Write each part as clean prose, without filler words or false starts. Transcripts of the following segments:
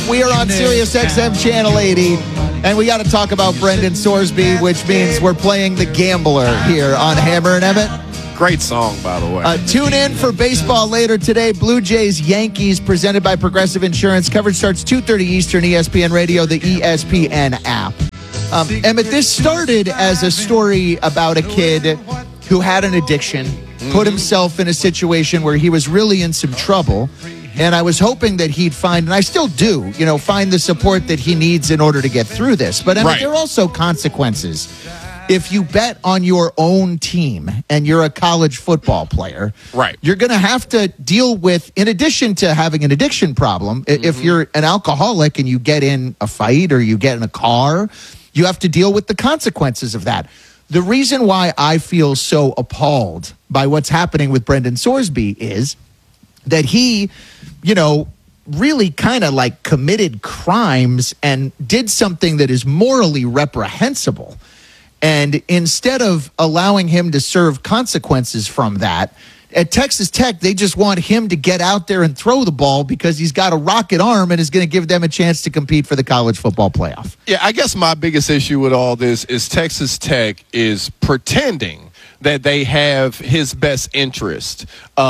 We are on Sirius XM Channel 80, and we got to talk about Brendan Sorsby, which means we're playing the gambler here on Hammer and Emmett. Great song, by the way. Tune in for baseball later today. Blue Jays, Yankees, presented by Progressive Insurance. Coverage starts 2:30 Eastern, ESPN Radio, the ESPN app. Emmett, this started as a story about a kid who had an addiction, put himself in a situation where he was really in some trouble. And I was hoping that he'd find, and I still do, find the support that he needs in order to get through this. But Emmett, there are also consequences. If you bet on your own team and you're a college football player, you're going to have to deal with, in addition to having an addiction problem, if you're an alcoholic and you get in a fight or you get in a car, you have to deal with the consequences of that. The reason why I feel so appalled by what's happening with Brendan Sorsby is that he, really kind of like committed crimes and did something that is morally reprehensible. And instead of allowing him to serve consequences from that, at Texas Tech, they just want him to get out there and throw the ball because he's got a rocket arm and is going to give them a chance to compete for the college football playoff. Yeah, I guess my biggest issue with all this is Texas Tech is pretending that they have his best interest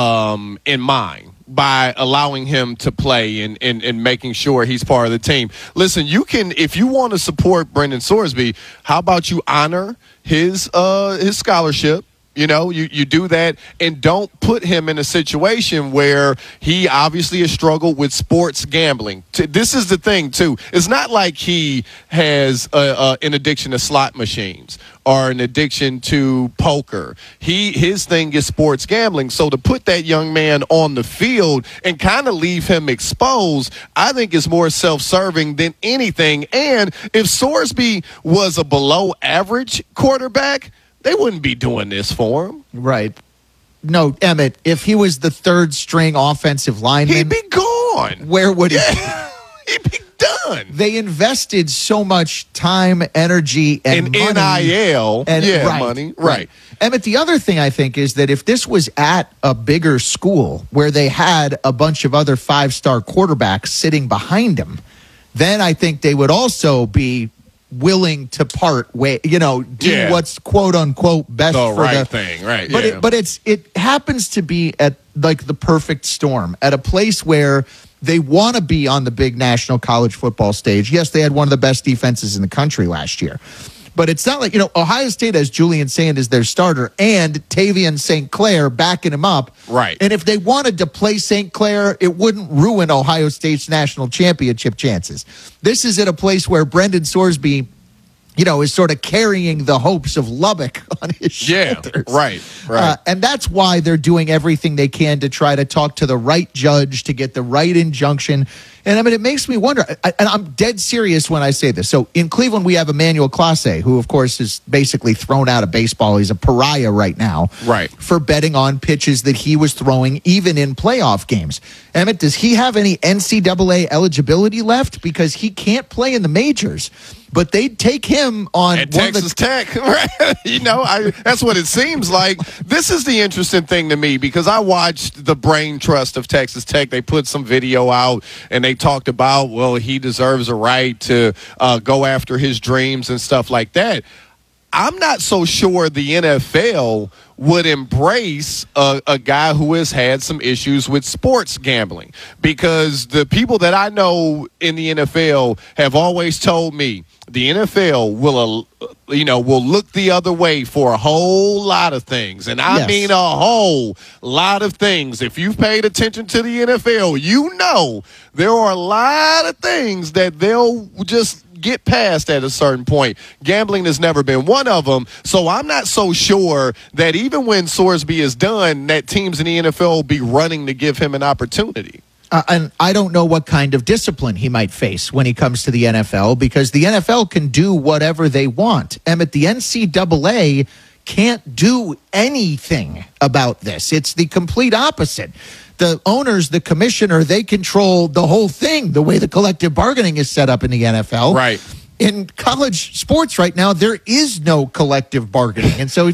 in mind by allowing him to play and making sure he's part of the team. Listen, you can, if you want to support Brendan Sorsby, how about you honor his scholarship? You do that and don't put him in a situation where he obviously has struggled with sports gambling. This is the thing, too. It's not like he has an addiction to slot machines or an addiction to poker. His thing is sports gambling. So to put that young man on the field and kind of leave him exposed, I think is more self-serving than anything. And if Sorsby was a below average quarterback, they wouldn't be doing this for him. Right. No, Emmett, if he was the third string offensive lineman, he'd be gone. Where would he be? He'd be done. They invested so much time, energy, and money. NIL. Money. Right. Emmett, the other thing I think is that if this was at a bigger school where they had a bunch of other five-star quarterbacks sitting behind him, then I think they would also be willing to part way, do what's quote unquote best the for right the thing, right? But it happens to be at like the perfect storm at a place where they want to be on the big national college football stage. Yes, they had one of the best defenses in the country last year. But it's not like, Ohio State has Julian Sand as their starter and Tavian St. Clair backing him up. Right. And if they wanted to play St. Clair, it wouldn't ruin Ohio State's national championship chances. This is at a place where Brendan Sorsby, is sort of carrying the hopes of Lubbock on his shoulders. Right. And that's why they're doing everything they can to try to talk to the right judge to get the right injunction. And it makes me wonder, and I'm dead serious when I say this. So in Cleveland, we have Emmanuel Clase, who, of course, is basically thrown out of baseball. He's a pariah right now for betting on pitches that he was throwing even in playoff games. Emmett, does he have any NCAA eligibility left? Because he can't play in the majors. But they'd take him on at Texas Tech. Right? That's what it seems like. This is the interesting thing to me because I watched the Brain Trust of Texas Tech. They put some video out and they talked about, well, he deserves a right to go after his dreams and stuff like that. I'm not so sure the NFL would embrace a guy who has had some issues with sports gambling because the people that I know in the NFL have always told me the NFL will look the other way for a whole lot of things. And I mean a whole lot of things. If you've paid attention to the NFL, there are a lot of things that they'll just get past at a certain point. Gambling has never been one of them. So I'm not so sure that even when Sorsby is done, that teams in the NFL will be running to give him an opportunity. And I don't know what kind of discipline he might face when he comes to the NFL because the NFL can do whatever they want. Emmett, the NCAA can't do anything about this. It's the complete opposite. The owners, the commissioner, they control the whole thing, the way the collective bargaining is set up in the NFL. Right. in college sports right now, there is no collective bargaining. And so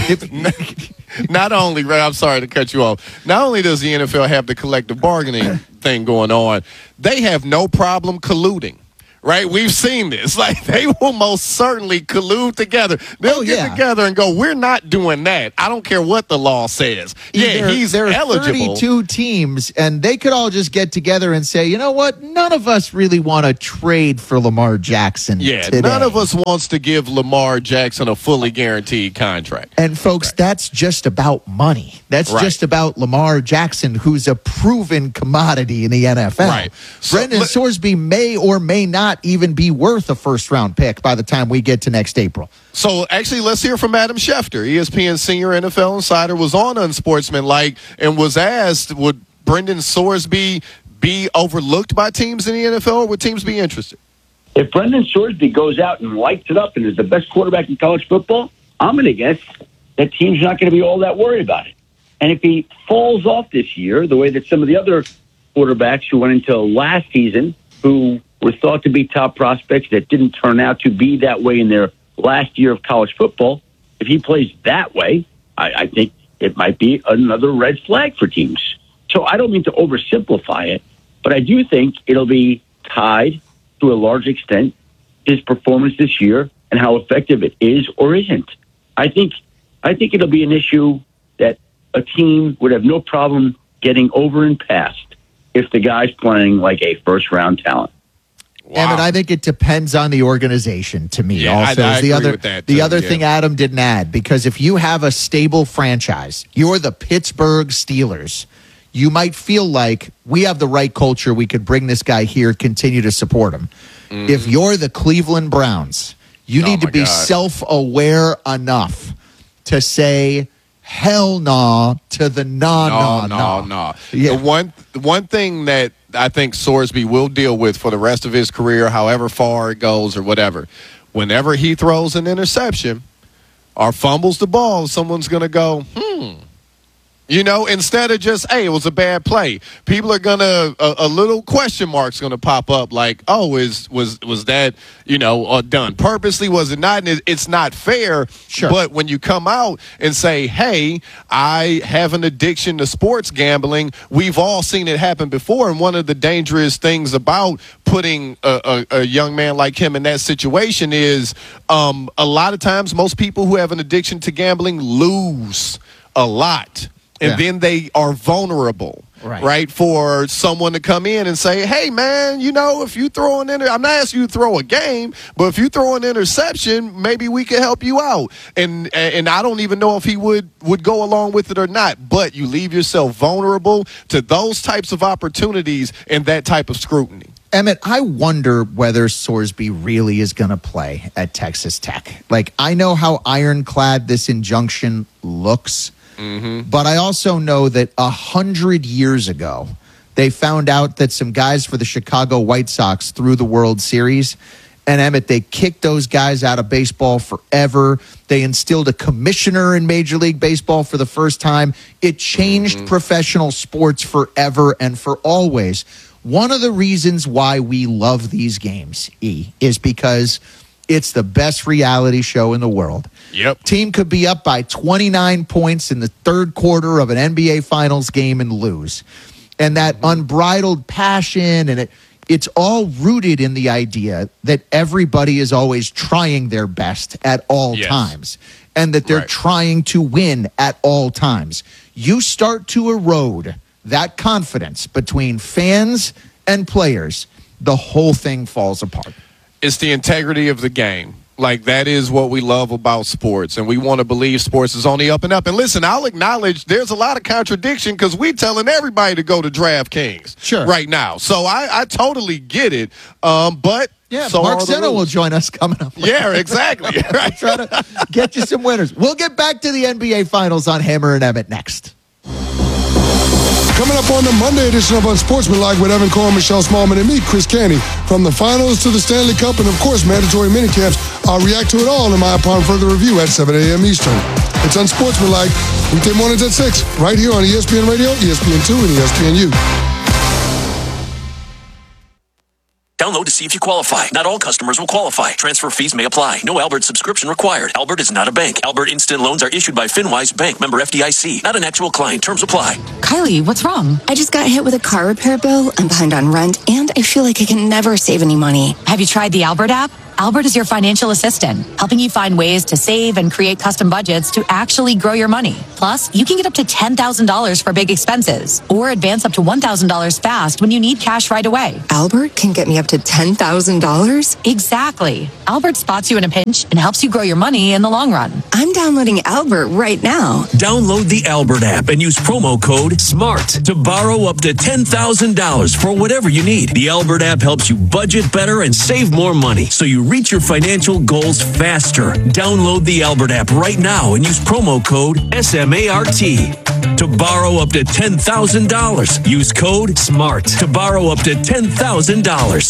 not only, I'm sorry to cut you off, not only does the NFL have the collective bargaining thing going on, they have no problem colluding. Right? We've seen this. Like, they will most certainly collude together. They'll get together and go, we're not doing that. I don't care what the law says. He's eligible. 32 teams, and they could all just get together and say, you know what? None of us really want to trade for Lamar Jackson today. None of us wants to give Lamar Jackson a fully guaranteed contract. And, folks, that's just about money. That's just about Lamar Jackson, who's a proven commodity in the NFL. Right. Brendan Sorsby may or may not even be worth a first-round pick by the time we get to next April. So, actually, let's hear from Adam Schefter. ESPN senior NFL insider was on Unsportsmanlike and was asked, would Brendan Sorsby be overlooked by teams in the NFL, or would teams be interested? If Brendan Sorsby goes out and lights it up and is the best quarterback in college football, I'm going to guess that team's not going to be all that worried about it. And if he falls off this year, the way that some of the other quarterbacks who went into last season, who were thought to be top prospects that didn't turn out to be that way in their last year of college football, if he plays that way, I think it might be another red flag for teams. So I don't mean to oversimplify it, but I do think it'll be tied to a large extent his performance this year and how effective it is or isn't. I think it'll be an issue that a team would have no problem getting over and past if the guy's playing like a first-round talent. Wow. Emmett, I think it depends on the organization to me. Also, I agree with that, the other thing Adam didn't add, because if you have a stable franchise, you're the Pittsburgh Steelers, you might feel like we have the right culture. We could bring this guy here, continue to support him. Mm-hmm. If you're the Cleveland Browns, you need to be self-aware enough to say, hell no to the no. Yeah. The one thing that I think Sorsby will deal with for the rest of his career, however far it goes or whatever, whenever he throws an interception or fumbles the ball, someone's going to go, You know, instead of just, hey, it was a bad play, people are going to, a little question mark's going to pop up like, oh, was that, done purposely? Was it not? And it's not fair. Sure. But when you come out and say, hey, I have an addiction to sports gambling, we've all seen it happen before. And one of the dangerous things about putting a young man like him in that situation is a lot of times most people who have an addiction to gambling lose a lot. And then they are vulnerable, right, for someone to come in and say, hey, man, if you throw I'm not asking you to throw a game, but if you throw an interception, maybe we can help you out. And I don't even know if he would go along with it or not, but you leave yourself vulnerable to those types of opportunities and that type of scrutiny. Emmett, I wonder whether Sorsby really is going to play at Texas Tech. Like, I know how ironclad this injunction looks. Mm-hmm. But I also know that 100 years ago, they found out that some guys for the Chicago White Sox threw the World Series. And, Emmett, they kicked those guys out of baseball forever. They instilled a commissioner in Major League Baseball for the first time. It changed professional sports forever and for always. One of the reasons why we love these games, is because it's the best reality show in the world. Yep. Team could be up by 29 points in the third quarter of an NBA Finals game and lose. And that unbridled passion, and it's all rooted in the idea that everybody is always trying their best at all times, and that they're trying to win at all times. You start to erode that confidence between fans and players, the whole thing falls apart. It's the integrity of the game. Like, that is what we love about sports, and we want to believe sports is on the up and up. And listen, I'll acknowledge there's a lot of contradiction because we're telling everybody to go to DraftKings right now. So I totally get it. But Mark Zeno will join us coming up. Yeah, exactly. Right. Try to get you some winners. We'll get back to the NBA Finals on Hammer and Emmett next. Coming up on the Monday edition of Unsportsmanlike with Evan Cohen, Michelle Smallman, and me, Chris Canty. From the finals to the Stanley Cup and, of course, mandatory minicamps, I'll react to it all in my upon further review at 7 a.m. Eastern. It's Unsportsmanlike, weekday mornings at 6, right here on ESPN Radio, ESPN2, and ESPNU. Download to see if you qualify. Not all customers will qualify. Transfer fees may apply. No Albert subscription required. Albert is not a bank. Albert Instant Loans are issued by FinWise Bank, member FDIC. Not an actual client. Terms apply. Kylie, what's wrong? I just got hit with a car repair bill. I'm behind on rent, and I feel like I can never save any money. Have you tried the Albert app? Albert is your financial assistant, helping you find ways to save and create custom budgets to actually grow your money. Plus, you can get up to $10,000 for big expenses or advance up to $1,000 fast when you need cash right away. Albert can get me up to $10,000? Exactly. Albert spots you in a pinch and helps you grow your money in the long run. I'm downloading Albert right now. Download the Albert app and use promo code SMART to borrow up to $10,000 for whatever you need. The Albert app helps you budget better and save more money, so you reach your financial goals faster. Download the Albert app right now and use promo code SMART to borrow up to $10,000. Use code SMART to borrow up to $10,000.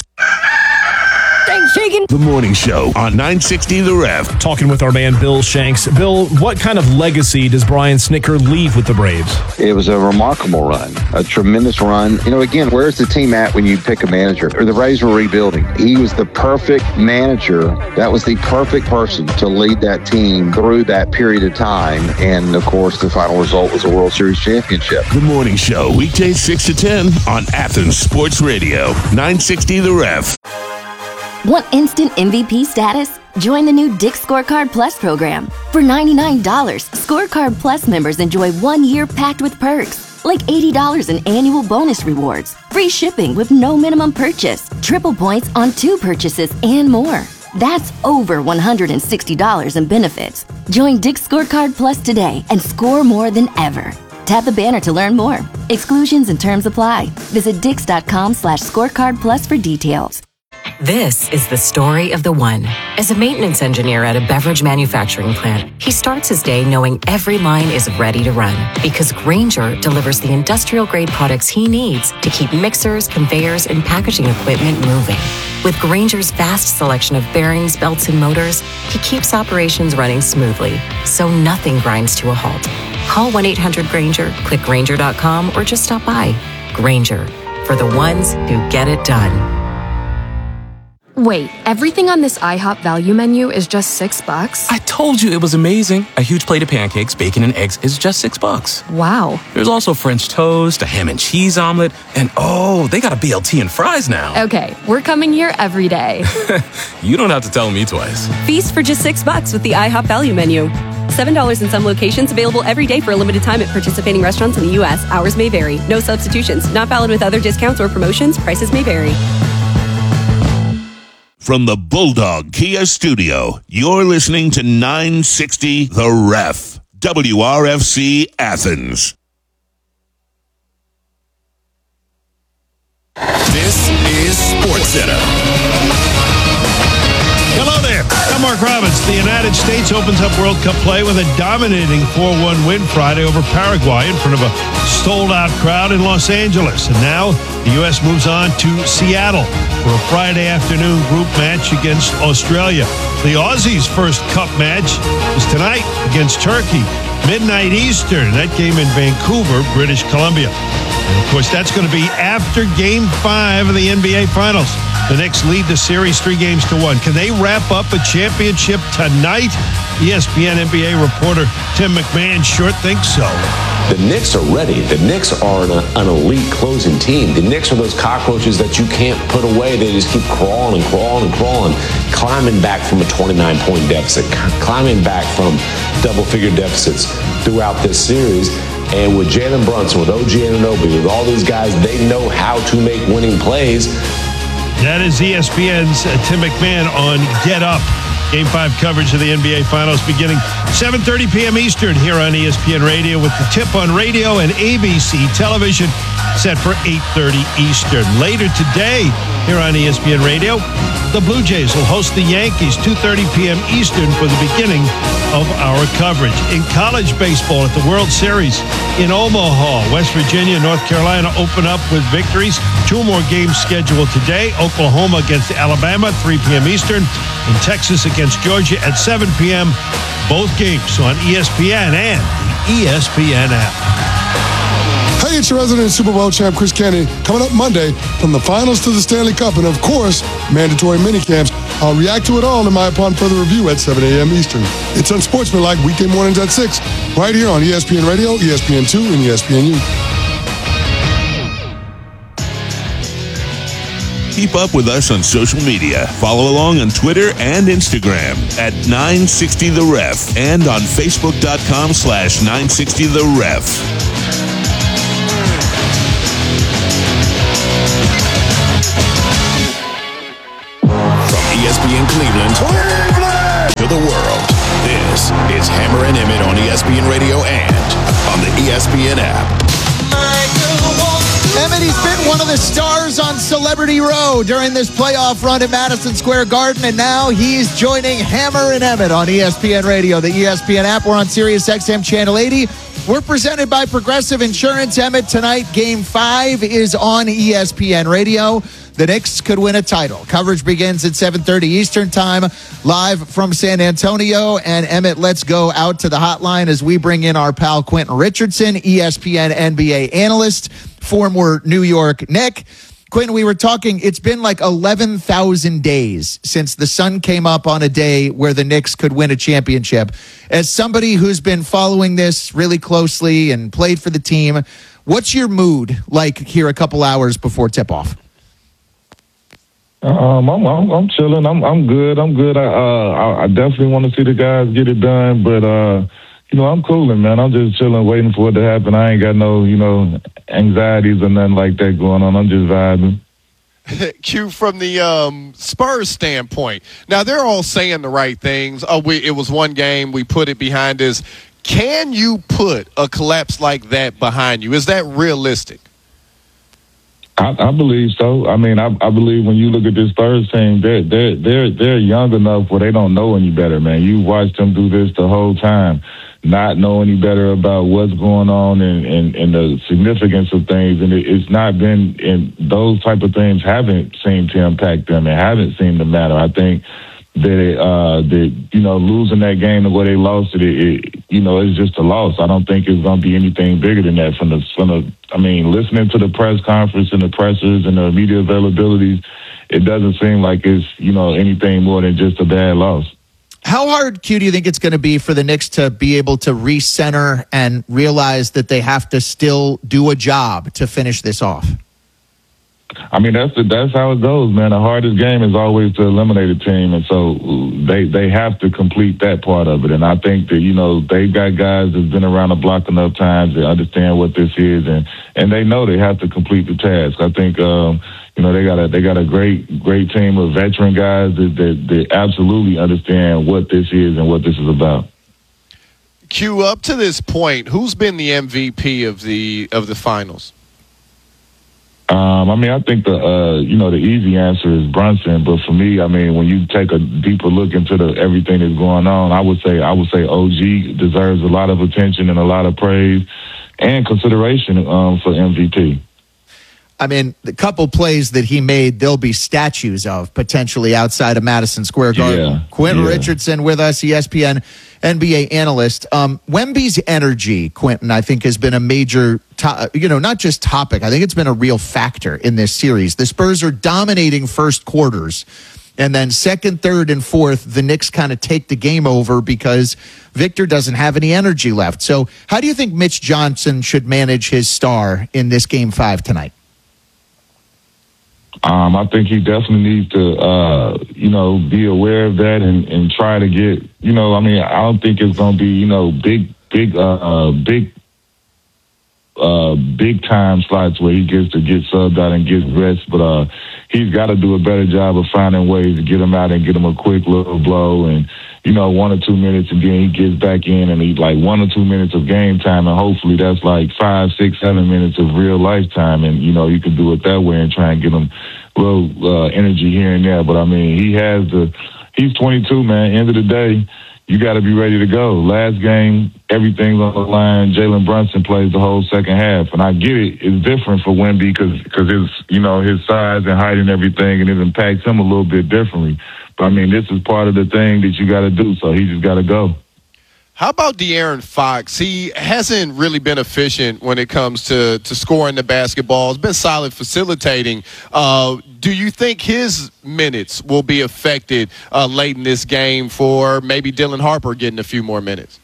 The Morning Show on 960 The Ref. Talking with our man Bill Shanks. Bill, what kind of legacy does Brian Snitker leave with the Braves? It was a remarkable run, a tremendous run. You know, again, where's the team at when you pick a manager? The Braves were rebuilding. He was the perfect manager. That was the perfect person to lead that team through that period of time. And, of course, the final result was a World Series championship. The Morning Show, weekdays 6 to 10 on Athens Sports Radio, 960 The Ref. Want instant MVP status? Join the new Dick's Scorecard Plus program. For $99, Scorecard Plus members enjoy 1 year packed with perks, like $80 in annual bonus rewards, free shipping with no minimum purchase, triple points on 2 purchases, and more. That's over $160 in benefits. Join Dick's Scorecard Plus today and score more than ever. Tap the banner to learn more. Exclusions and terms apply. Visit Dix.com/scorecard plus for details. This is the story of the one. As a maintenance engineer at a beverage manufacturing plant, he starts his day knowing every line is ready to run because Grainger delivers the industrial-grade products he needs to keep mixers, conveyors, and packaging equipment moving. With Grainger's vast selection of bearings, belts, and motors, he keeps operations running smoothly, so nothing grinds to a halt. Call 1-800-GRAINGER, click Grainger.com, or just stop by. Grainger, for the ones who get it done. Wait, everything on this IHOP value menu is just $6? I told you it was amazing. A huge plate of pancakes, bacon, and eggs is just $6. Wow. There's also French toast, a ham and cheese omelet, and oh, they got a BLT and fries now. Okay, we're coming here every day. You don't have to tell me twice. Feast for just $6 with the IHOP value menu. $7 in some locations, available every day for a limited time at participating restaurants in the U.S. Hours may vary. No substitutions. Not valid with other discounts or promotions. Prices may vary. From the Bulldog Kia Studio, you're listening to 960 The Ref, WRFC Athens. This is SportsCenter. Hello there. I'm Mark Robbins. The United States opens up World Cup play with a dominating 4-1 win Friday over Paraguay in front of a sold-out crowd in Los Angeles. And now the U.S. moves on to Seattle for a Friday afternoon group match against Australia. The Aussies' first Cup match is tonight against Turkey, midnight Eastern. That game in Vancouver, British Columbia. And, of course, that's going to be after Game 5 of the NBA Finals. The Knicks lead the series 3-1. Can they wrap up a championship tonight? ESPN NBA reporter Tim McMahon sure thinks so. The Knicks are ready. The Knicks are an elite closing team. The Knicks are those cockroaches that you can't put away. They just keep crawling and crawling and crawling, climbing back from a 29-point deficit, climbing back from double-figure deficits throughout this series. And with Jalen Brunson, with OG Anunoby, with all these guys, they know how to make winning plays. That is ESPN's Tim McMahon on Get Up. Game 5 coverage of the NBA Finals beginning 7:30 p.m. Eastern here on ESPN Radio with the tip on radio and ABC television set for 8:30 Eastern. Later today here on ESPN Radio, the Blue Jays will host the Yankees 2:30 p.m. Eastern for the beginning of our coverage. In college baseball at the World Series in Omaha, West Virginia, North Carolina open up with victories. 2 more games scheduled today. Oklahoma against Alabama, 3 p.m. Eastern, and Texas against Georgia at 7 p.m. Both games on ESPN and the ESPN app. Hey, your resident Super Bowl champ Chris Canty coming up Monday from the finals to the Stanley Cup and, of course, mandatory minicamps. I'll react to it all in my Upon Further Review at 7 a.m. Eastern. It's Unsportsmanlike weekday mornings at 6, right here on ESPN Radio, ESPN2, and ESPNU. Keep up with us on social media. Follow along on Twitter and Instagram at 960TheRef and on Facebook.com/960TheRef. From ESPN Cleveland to the world, this is Hammer and Emmett on ESPN Radio and on the ESPN app. Emmett, he's been one of the stars on Celebrity Row during this playoff run at Madison Square Garden, and now he's joining Hammer and Emmett on ESPN Radio, the ESPN app. We're on Sirius XM Channel 80. We're presented by Progressive Insurance. Emmett, tonight, Game 5 is on ESPN Radio. The Knicks could win a title. Coverage begins at 7:30 Eastern Time, live from San Antonio. And Emmett, let's go out to the hotline as we bring in our pal Quentin Richardson, ESPN NBA analyst, former New York Knick. Quentin, we were talking, it's been like 11,000 days since the sun came up on a day where the Knicks could win a championship. As somebody who's been following this really closely and played for the team, what's your mood like here a couple hours before tip-off? I'm chilling. I'm good. I definitely want to see the guys get it done, but I'm cooling, man. I'm just chilling, waiting for it to happen. I ain't got no, anxieties or nothing like that going on. I'm just vibing. Q, from the Spurs standpoint, now they're all saying the right things. It was one game, we put it behind us. Can you put a collapse like that behind you? Is that realistic? I believe so. I mean, I believe when you look at this Spurs team, they're young enough where they don't know any better, man. You watched them do this the whole time, not know any better about what's going on and the significance of things. And it's not been, and those type of things haven't seemed to impact them and haven't seemed to matter. I think that losing that game the way they lost it's just a loss. I don't think it's going to be anything bigger than that. Listening to the press conference and the pressers and the media availabilities, it doesn't seem like it's, anything more than just a bad loss. How hard, Q, do you think it's going to be for the Knicks to be able to recenter and realize that they have to still do a job to finish this off? I mean, that's how it goes, man. The hardest game is always to eliminate a team, and so they have to complete that part of it. And I think that, they've got guys that's been around the block enough times to understand what this is, and they know they have to complete the task. I think, they got a great team of veteran guys that absolutely understand what this is and what this is about. Q, up to this point, who's been the MVP of the finals? I think the easy answer is Brunson, but for me, when you take a deeper look into everything that's going on, I would say OG deserves a lot of attention and a lot of praise and consideration for MVP. The couple plays that he made, there'll be statues of potentially outside of Madison Square Garden. Yeah, Quentin Richardson with us, ESPN NBA analyst. Wemby's energy, Quentin, I think has been a major, not just topic. I think it's been a real factor in this series. The Spurs are dominating first quarters, and then second, third, and fourth, the Knicks kind of take the game over because Victor doesn't have any energy left. So how do you think Mitch Johnson should manage his star in this Game 5 tonight? I think he definitely needs to, be aware of that and try to get, I don't think it's going to be, big time slots where he gets to get subbed out and get rest, but he's got to do a better job of finding ways to get him out and get him a quick little blow and, 1 or 2 minutes, and then he gets back in and he's like 1 or 2 minutes of game time, and hopefully that's like 5, 6, 7 minutes of real lifetime, and you can do it that way and try and get him a little energy here and there. But he's 22, man. End of the day, you got to be ready to go. Last game, everything's on the line. Jalen Brunson plays the whole second half, and I get it. It's different for Wemby because his size and height and everything, and it impacts him a little bit differently. But this is part of the thing that you got to do. So he just got to go. How about De'Aaron Fox? He hasn't really been efficient when it comes to scoring the basketball. He's been solid facilitating. Do you think his minutes will be affected late in this game for maybe Dylan Harper getting a few more minutes?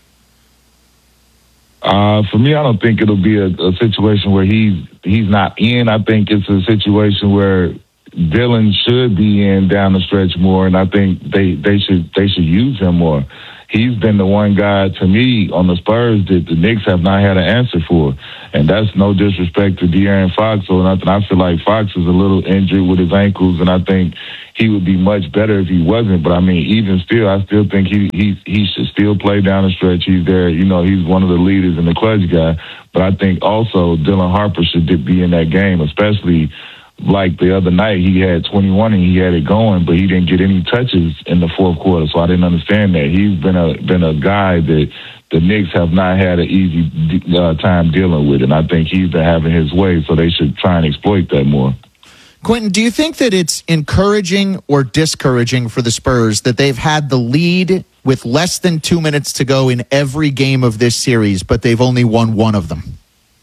For me, I don't think it'll be a situation where he's not in. I think it's a situation where Dylan should be in down the stretch more, and I think they should use him more. He's been the one guy, to me, on the Spurs that the Knicks have not had an answer for. And that's no disrespect to De'Aaron Fox or nothing. I feel like Fox is a little injured with his ankles, and I think he would be much better if he wasn't. But, I mean, even still, I still think he should still play down the stretch. He's there. You know, he's one of the leaders and the clutch guy. But I think also Dylan Harper should be in that game, especially like the other night, he had 21 and he had it going, but he didn't get any touches in the fourth quarter. So I didn't understand that. He's been a guy that the Knicks have not had an easy time dealing with, and I think he's been having his way. So they should try and exploit that more. Quentin, do you think that it's encouraging or discouraging for the Spurs that they've had the lead with less than 2 minutes to go in every game of this series, but they've only won one of them?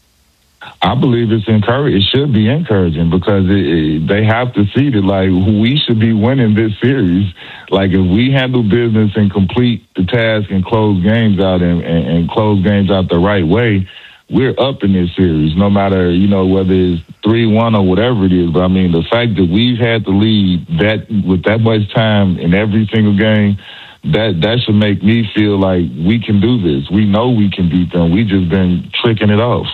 I believe it's encouraging. It should be encouraging because they have to see that, like, we should be winning this series. Like, if we handle business and complete the task and close games out and close games out the right way, we're up in this series, no matter, you know, whether it's 3-1 or whatever it is. But, I mean, the fact that we've had the lead with that much time in every single game, that should make me feel like we can do this. We know we can beat them. We just been tricking it off.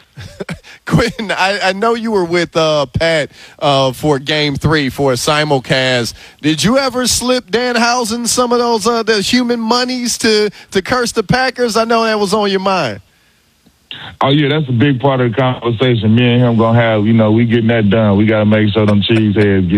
Quentin, I know you were with Pat for Game 3 for a simulcast. Did you ever slip Danhausen some of those the human monies to curse the Packers? I know that was on your mind. Oh, yeah, that's a big part of the conversation. Me and him going to have, you know, we getting that done. We got to make sure them cheese heads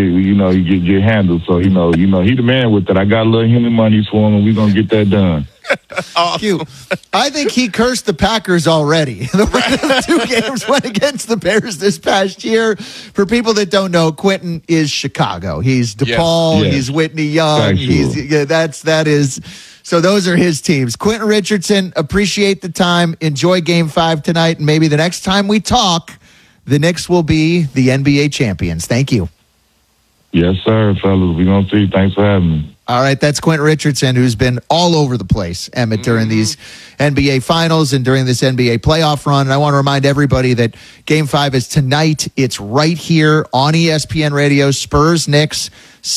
get handled. So, you know, he the man with that. I got a little human monies for him, and we're going to get that done. Awesome. I think he cursed the Packers already. The 2 games went against the Bears this past year. For people that don't know, Quentin is Chicago. He's DePaul. Yes. He's Whitney Young. That is. So those are his teams. Quentin Richardson, appreciate the time. Enjoy Game 5 tonight, and maybe the next time we talk, the Knicks will be the NBA champions. Thank you. Yes, sir, fellas. We're going to see. Thanks for having me. All right, that's Quentin Richardson, who's been all over the place, Emmett, during these NBA Finals and during this NBA playoff run. And I want to remind everybody that Game 5 is tonight. It's right here on ESPN Radio, Spurs-Knicks,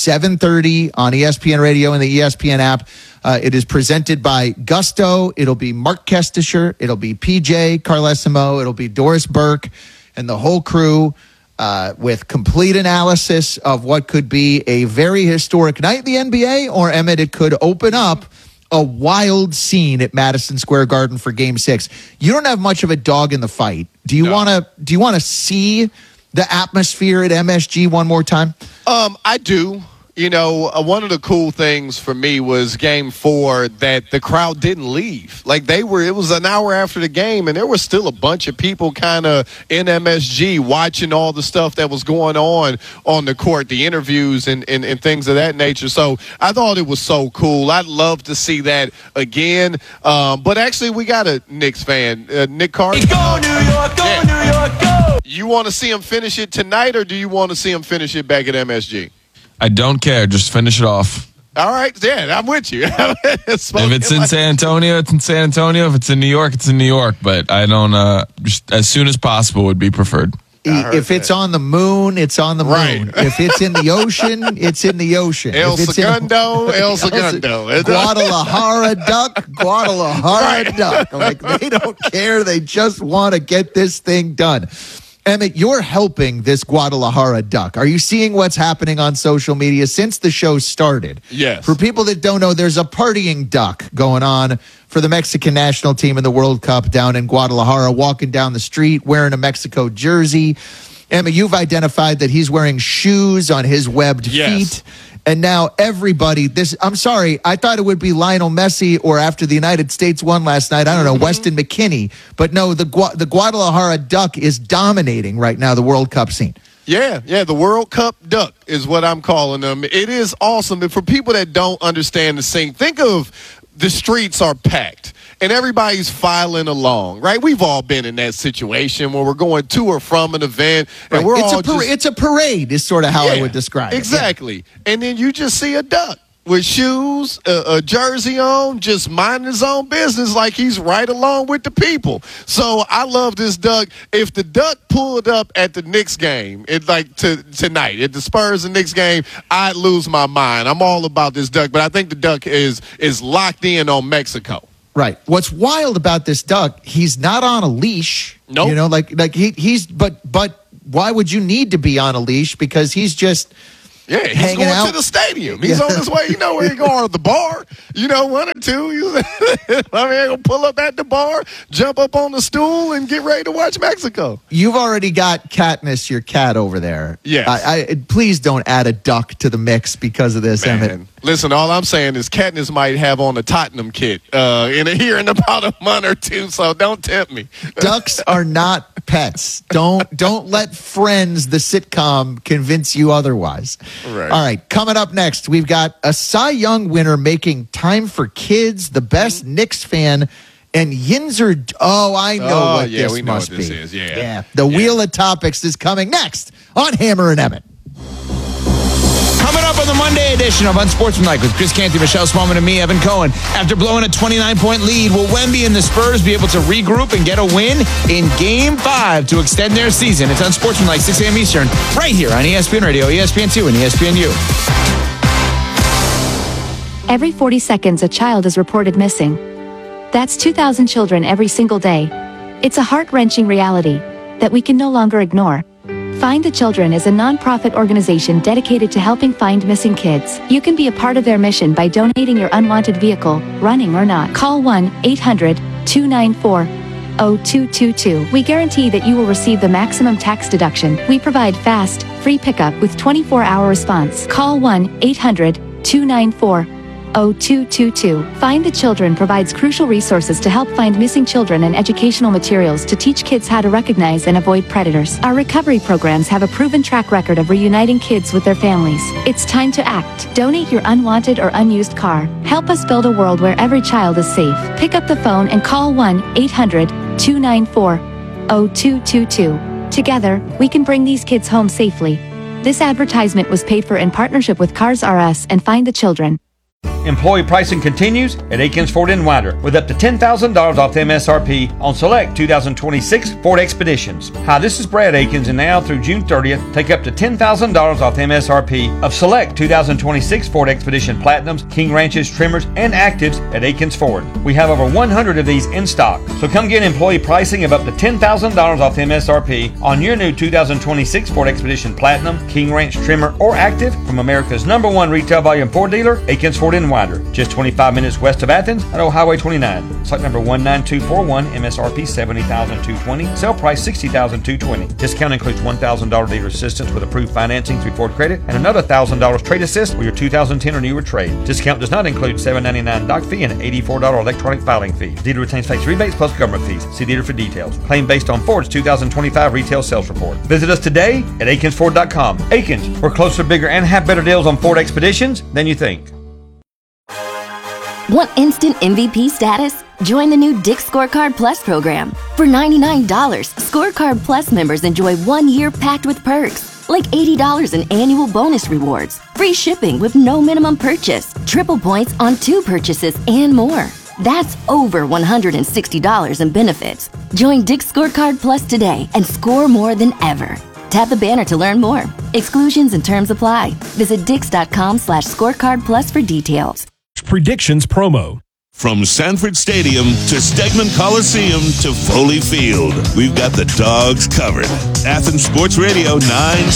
7:30 on ESPN Radio and the ESPN app. It is presented by Gusto. It'll be Mark Kestisher. It'll be PJ Carlesimo. It'll be Doris Burke and the whole crew. With complete analysis of what could be a very historic night in the NBA, or, Emmett, it could open up a wild scene at Madison Square Garden for Game 6. You don't have much of a dog in the fight. Do you want to see the atmosphere at MSG one more time? I do. You know, one of the cool things for me was Game 4 that the crowd didn't leave. Like, it was an hour after the game, and there was still a bunch of people kind of in MSG watching all the stuff that was going on the court, the interviews and things of that nature. So I thought it was so cool. I'd love to see that again. But actually, we got a Knicks fan, Nick Carter. Go, New York, go, New York, go! You want to see him finish it tonight, or do you want to see him finish it back at MSG? I don't care. Just finish it off. All right. Yeah, I'm with you. If it's in San Antonio, it's in San Antonio. If it's in New York, it's in New York. But I don't, just as soon as possible would be preferred. If it's on the moon, it's on the moon. If it's in the ocean, it's in the ocean. El Segundo. Guadalajara duck, Guadalajara duck. Like, they don't care. They just want to get this thing done. Emmett, you're helping this Guadalajara duck. Are you seeing what's happening on social media since the show started? Yes. For people that don't know, there's a partying duck going on for the Mexican national team in the World Cup down in Guadalajara, walking down the street wearing a Mexico jersey. Emmett, you've identified that he's wearing shoes on his webbed feet. And now everybody, I'm sorry, I thought it would be Lionel Messi, or after the United States won last night, I don't know, Weston McKennie. But no, the Guadalajara duck is dominating right now the World Cup scene. Yeah, the World Cup duck is what I'm calling them. It is awesome. And for people that don't understand the scene, think of the streets are packed. and everybody's filing along, right? We've all been in that situation where we're going to or from an event, and we're all it's a parade is sort of how I would describe it. Exactly. And then you just see a duck with shoes, a jersey on, just minding his own business like he's right along with the people. So I love this duck. If the duck pulled up at the Knicks game, tonight, at the Spurs and Knicks game, I'd lose my mind. I'm all about this duck, but I think the duck is locked in on Mexico. Right. What's wild about this duck, he's not on a leash. Nope. You know, but why would you need to be on a leash? Because he's just... Yeah, he's hanging going out to the stadium. He's on his way. You know where he's going, to the bar. You know, one or two. He's going to pull up at the bar, jump up on the stool, and get ready to watch Mexico. You've already got Katniss, your cat, over there. Yes. Please don't add a duck to the mix because of this, Man. Emmett. Listen, all I'm saying is Katniss might have on a Tottenham kit in about a month or two, so don't tempt me. Ducks are not pets. Don't let Friends, the sitcom, convince you otherwise. Right. All right, coming up next, we've got a Cy Young winner making time for kids, the best Knicks fan, and Yinzer. Oh, I know what this we know must what this be. is. Yeah. The Wheel of Topics is coming next on Hammer and Emmett. Coming up on the Monday edition of Unsportsmanlike with Chris Canty, Michelle Smallman, and me, Evan Cohen. After blowing a 29-point lead, will Wemby and the Spurs be able to regroup and get a win in Game 5 to extend their season? It's Unsportsmanlike, 6 a.m. Eastern, right here on ESPN Radio, ESPN2, and ESPNU. Every 40 seconds, a child is reported missing. That's 2,000 children every single day. It's a heart-wrenching reality that we can no longer ignore. Find the Children is a non-profit organization dedicated to helping find missing kids. You can be a part of their mission by donating your unwanted vehicle, running or not. Call 1-800-294-0222. We guarantee that you will receive the maximum tax deduction. We provide fast, free pickup with 24-hour response. Call 1-800-294-0222. Find the Children provides crucial resources to help find missing children and educational materials to teach kids how to recognize and avoid predators. Our recovery programs have a proven track record of reuniting kids with their families. It's time to act. Donate your unwanted or unused car. Help us build a world where every child is safe. Pick up the phone and call 1-800-294-0222. Together, we can bring these kids home safely. This advertisement was paid for in partnership with Cars R Us and Find the Children. Employee pricing continues at Akins Ford in Winder with up to $10,000 off the MSRP on select 2026 Ford Expeditions. Hi, this is Brad Akins, and now through June 30th, take up to $10,000 off the MSRP of select 2026 Ford Expedition Platinums, King Ranches, Trimmers, and Actives at Akins Ford. We have over 100 of these in stock, so come get employee pricing of up to $10,000 off the MSRP on your new 2026 Ford Expedition Platinum, King Ranch, Trimmer, or Active from America's #1 retail volume Ford dealer, Akins Ford in Winder, just 25 minutes west of Athens at Old Highway 29. Select number 19241, MSRP $70,220, sale price $60,220. Discount includes $1,000 dealer assistance with approved financing through Ford Credit and another $1,000 trade assist with your 2010 or newer trade. Discount does not include $7.99 doc fee and $84 electronic filing fee. Dealer retains tax rebates plus government fees. See dealer for details. Claim based on Ford's 2025 retail sales report. Visit us today at AkinsFord.com. Akins, we're closer, bigger, and have better deals on Ford Expeditions than you think. Want instant MVP status? Join the new Dick's Scorecard Plus program. For $99, Scorecard Plus members enjoy 1 year packed with perks, like $80 in annual bonus rewards, free shipping with no minimum purchase, triple points on 2 purchases, and more. That's over $160 in benefits. Join Dick's Scorecard Plus today and score more than ever. Tap the banner to learn more. Exclusions and terms apply. Visit dix.com/scorecard plus for details. Predictions promo. From Sanford Stadium to Stegman Coliseum to Foley Field, we've got the Dogs covered. Athens Sports Radio 9